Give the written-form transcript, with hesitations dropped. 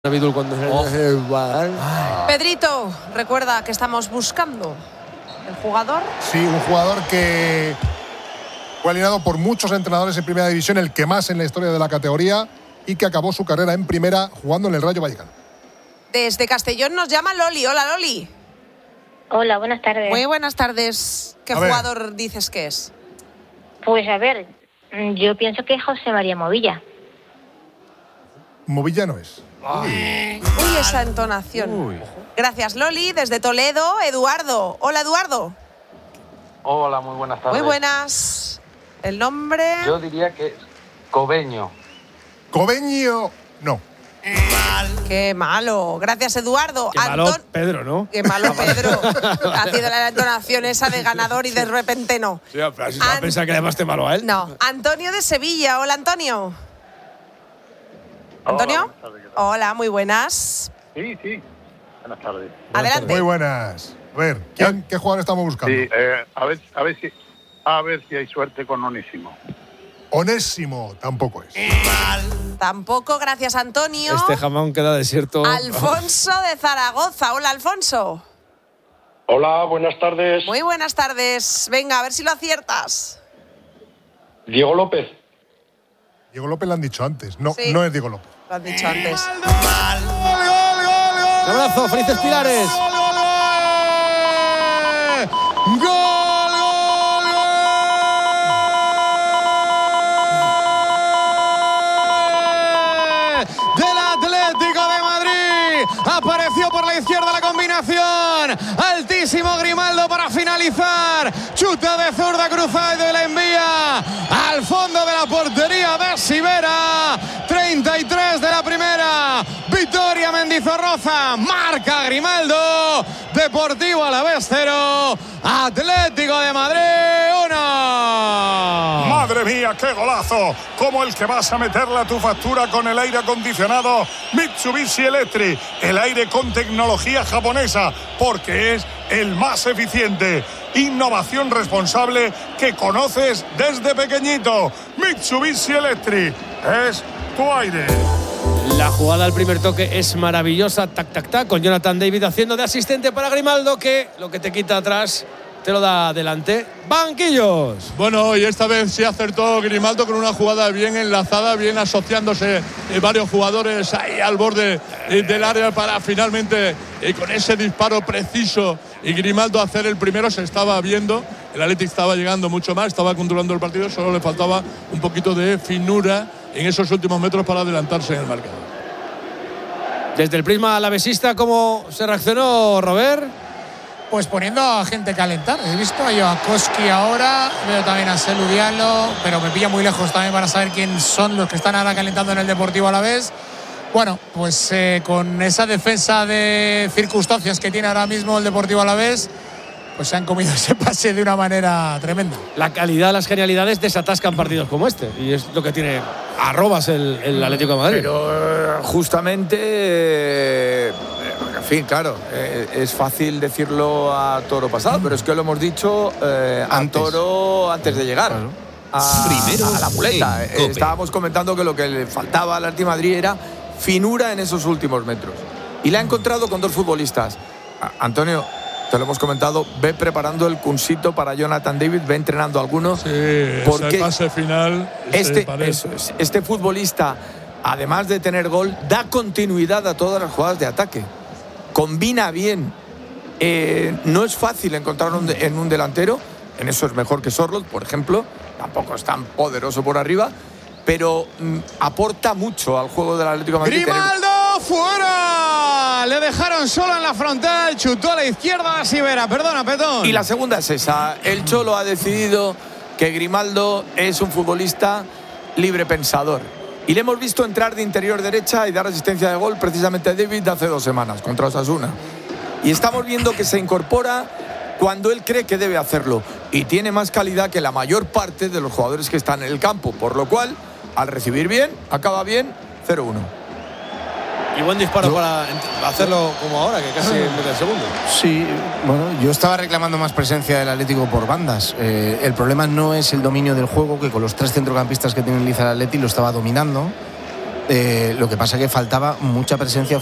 Pedrito, recuerda que estamos buscando el jugador. Sí, un jugador que fue alineado por muchos entrenadores en Primera División, el que más en la historia de la categoría, y que acabó su carrera en Primera jugando en el Rayo Vallecano. Desde Castellón nos llama Loli. Hola, Loli. Hola, buenas tardes. Muy buenas tardes. ¿Qué jugador dices que es? Pues a ver, yo pienso que es José María Movilla. Movilla no es. Uy, esa entonación. Gracias, Loli. Desde Toledo, Eduardo. Hola, Eduardo. Hola, muy buenas tardes. Muy buenas. ¿El nombre? Yo diría que es Cobeño. Cobeño, no. Qué malo. Gracias, Eduardo. Qué malo Pedro, ¿no? Qué malo Pedro. Haciendo la entonación esa de ganador y de repente no. Sí, pero si se va a pensar que le llamaste malo a él. No. Antonio de Sevilla. Hola, Antonio. ¿Antonio? Hola, buenas tardes. Hola, muy buenas. Sí. Buenas tardes. Adelante. Muy buenas. A ver, ¿qué jugador estamos buscando? Sí, a ver si hay suerte con Onésimo. Onésimo tampoco es. Tampoco, gracias, Antonio. Este jamón queda desierto. Alfonso de Zaragoza. Hola, Alfonso. Hola, buenas tardes. Muy buenas tardes. Venga, a ver si lo aciertas. Diego López. Diego López lo han dicho antes. No, Sí. no es Diego López. Lo han dicho antes. Un abrazo, felices Pilares. Del Atlético de Madrid. Apareció por la izquierda la combinación. Altísimo Grimaldo para finalizar. Chuta de zurda cruzado y la envía al fondo de la portería de Sivera. 33 de la primera. Victoria Mendizorroza. Marca Grimaldo. Deportivo Alavés 0. Atlético de Madrid 1. ¡Madre mía, qué golazo! Como el que vas a meterle a tu factura con el aire acondicionado Mitsubishi Electric. El aire con tecnología japonesa, porque es el más eficiente. Innovación responsable que conoces desde pequeñito. Mitsubishi Electric es tu aire. La jugada al primer toque es maravillosa, tac, con Jonathan David haciendo de asistente para Grimaldo, que lo que te quita atrás te lo da adelante. ¡Banquillos! Bueno, y esta vez sí acertó Grimaldo con una jugada bien enlazada, bien asociándose varios jugadores ahí al borde del área para finalmente, con ese disparo preciso, y Grimaldo hacer el primero. Se estaba viendo, el Athletic estaba llegando mucho más, estaba controlando el partido, solo le faltaba un poquito de finura en esos últimos metros para adelantarse en el marcador. Desde el prisma alavesista, ¿cómo se reaccionó, Robert? Pues poniendo a gente a calentar. He visto a Joakoski ahora, veo también a Selu Diallo, pero me pilla muy lejos también para saber quién son los que están ahora calentando en el Deportivo Alavés. Bueno, pues con esa defensa de circunstancias que tiene ahora mismo el Deportivo Alavés, pues se han comido ese pase de una manera tremenda. La calidad, las genialidades desatascan partidos como este, y es lo que tiene arrobas el Atlético de Madrid. Pero justamente, en fin, claro, es fácil decirlo a toro pasado, pero es que lo hemos dicho a toro antes de llegar. Claro. A la muleta. Estábamos comentando que lo que le faltaba al Atlético de Madrid era finura en esos últimos metros. Y la ha encontrado con dos futbolistas. Antonio, te lo hemos comentado, ve preparando el cunsito para Jonathan David, ve entrenando a algunos. Sí, porque el pase final. Este futbolista, además de tener gol, da continuidad a todas las jugadas de ataque. Combina bien. No es fácil encontrarlo en un delantero. En eso es mejor que Sorloth, por ejemplo. Tampoco es tan poderoso por arriba, pero aporta mucho al juego del Atlético de Madrid. ¡Grimaldo fuera! Le dejaron solo en la frontal, chutó a la izquierda a Sivera. Perdona, Petón. Y la segunda es esa. El Cholo ha decidido que Grimaldo es un futbolista libre pensador. Y le hemos visto entrar de interior derecha y dar asistencia de gol precisamente a David hace 2 semanas contra Osasuna. Y estamos viendo que se incorpora cuando él cree que debe hacerlo. Y tiene más calidad que la mayor parte de los jugadores que están en el campo. Por lo cual, al recibir bien, acaba bien, 0-1. Y buen disparo para hacerlo como ahora, que casi en medio segundo. Sí, bueno, yo estaba reclamando más presencia del Atlético por bandas. El problema no es el dominio del juego, que con los 3 centrocampistas que tiene Liza el Atleti lo estaba dominando. Lo que pasa que faltaba mucha presencia